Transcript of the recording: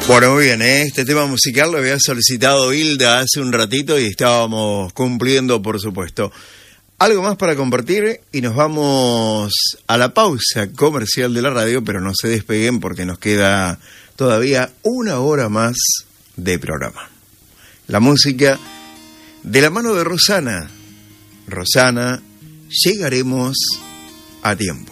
Bueno, muy bien, este tema musical lo había solicitado Hilda hace un ratito y estábamos cumpliendo, por supuesto. Algo más para compartir y nos vamos a la pausa comercial de la radio, pero no se despeguen porque nos queda todavía una hora más de programa. La música de la mano de Rosana. Rosana, llegaremos a tiempo.